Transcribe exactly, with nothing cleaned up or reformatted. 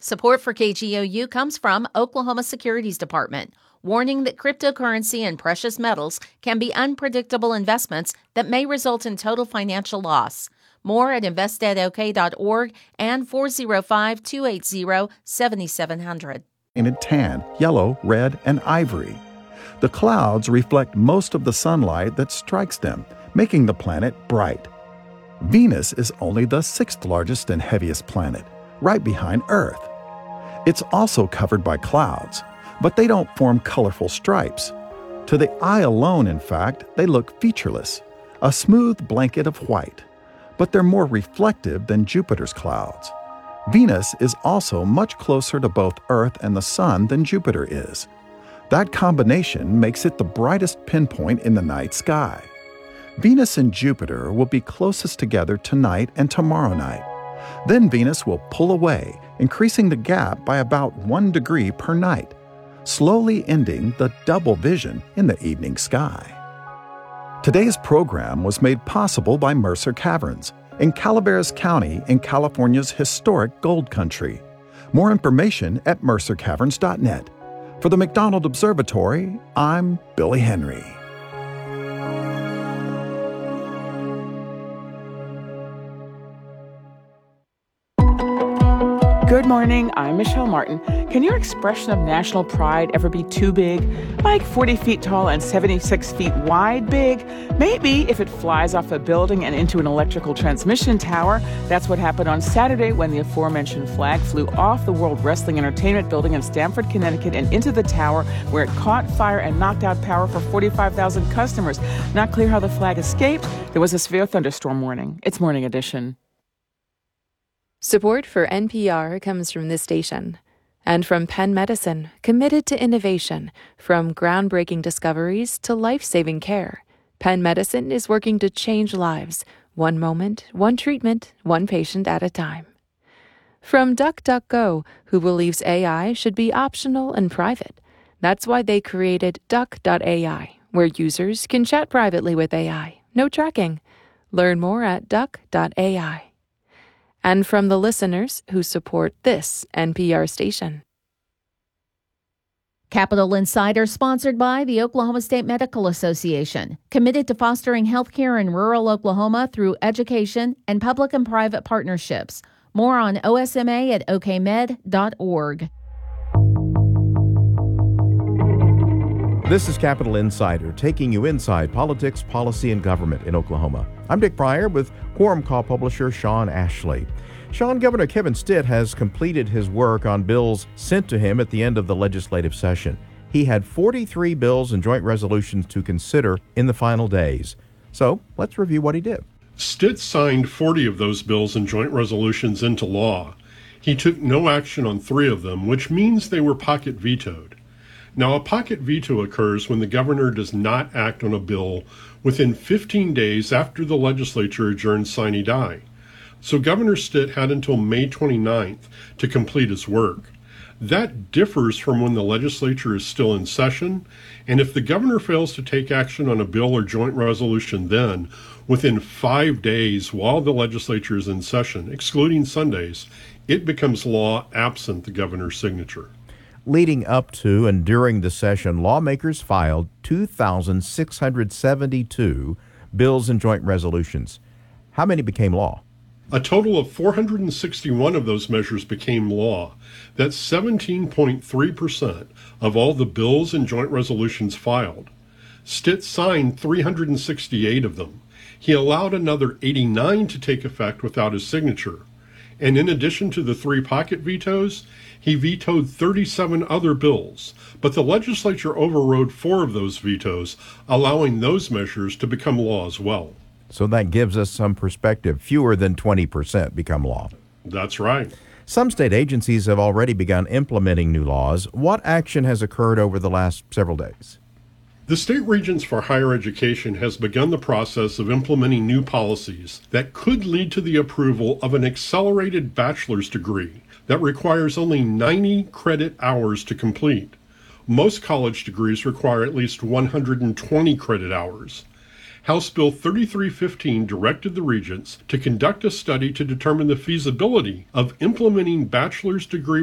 Support for K G O U comes from Oklahoma Securities Department, warning that cryptocurrency and precious metals can be unpredictable investments that may result in total financial loss. More at invest ed o k dot org and four oh five, two eight zero, seven seven zero zero. In tan, yellow, red, and ivory. The clouds reflect most of the sunlight that strikes them, making the planet bright. Venus is only the sixth largest and heaviest planet, right behind Earth. It's also covered by clouds, but they don't form colorful stripes. To the eye alone, in fact, they look featureless, a smooth blanket of white. But they're more reflective than Jupiter's clouds. Venus is also much closer to both Earth and the Sun than Jupiter is. That combination makes it the brightest pinpoint in the night sky. Venus and Jupiter will be closest together tonight and tomorrow night. Then Venus will pull away, increasing the gap by about one degree per night, slowly ending the double vision in the evening sky. Today's program was made possible by Mercer Caverns in Calaveras County in California's historic gold country. More information at mercer caverns dot net. For the McDonald Observatory, I'm Billy Henry. Good morning, I'm Michelle Martin. Can your expression of national pride ever be too big? Like forty feet tall and seventy-six feet wide big? Maybe if it flies off a building and into an electrical transmission tower. That's what happened on Saturday when the aforementioned flag flew off the World Wrestling Entertainment Building in Stamford, Connecticut, and into the tower where it caught fire and knocked out power for forty-five thousand customers. Not clear how the flag escaped. There was a severe thunderstorm warning. It's Morning Edition. Support for N P R comes from this station and from Penn Medicine, committed to innovation, from groundbreaking discoveries to life-saving care. Penn Medicine is working to change lives, one moment, one treatment, one patient at a time. From DuckDuckGo, who believes A I should be optional and private. That's why they created Duck dot A I, where users can chat privately with A I. No tracking. Learn more at Duck dot A I. And from the listeners who support this N P R station. Capital Insider, sponsored by the Oklahoma State Medical Association, committed to fostering healthcare in rural Oklahoma through education and public and private partnerships. More on O S M A at o k med dot org. This is Capital Insider, taking you inside politics, policy, and government in Oklahoma. I'm Dick Pryor with Quorum Call publisher Sean Ashley. Sean, Governor Kevin Stitt has completed his work on bills sent to him at the end of the legislative session. He had forty-three bills and joint resolutions to consider in the final days. So let's review what he did. Stitt signed forty of those bills and joint resolutions into law. He took no action on three of them, which means they were pocket vetoed. Now, a pocket veto occurs when the governor does not act on a bill within fifteen days after the legislature adjourns sine die. So Governor Stitt had until May twenty-ninth to complete his work. That differs from when the legislature is still in session, and if the governor fails to take action on a bill or joint resolution then, within five days while the legislature is in session, excluding Sundays, it becomes law absent the governor's signature. Leading up to and during the session, lawmakers filed two thousand six hundred seventy-two bills and joint resolutions. How many became law? A total of four hundred sixty-one of those measures became law. That's seventeen point three percent of all the bills and joint resolutions filed. Stitt signed three hundred sixty-eight of them. He allowed another eighty-nine to take effect without his signature. And in addition to the three pocket vetoes, he vetoed thirty-seven other bills, but the legislature overrode four of those vetoes, allowing those measures to become law as well. So that gives us some perspective. Fewer than twenty percent become law. That's right. Some state agencies have already begun implementing new laws. What action has occurred over the last several days? The State Regents for Higher Education has begun the process of implementing new policies that could lead to the approval of an accelerated bachelor's degree that requires only ninety credit hours to complete. Most college degrees require at least one hundred twenty credit hours. House Bill thirty-three fifteen directed the Regents to conduct a study to determine the feasibility of implementing bachelor's degree